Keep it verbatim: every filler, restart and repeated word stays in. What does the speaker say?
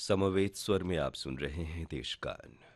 समवेत स्वर में आप सुन रहे हैं देशगान।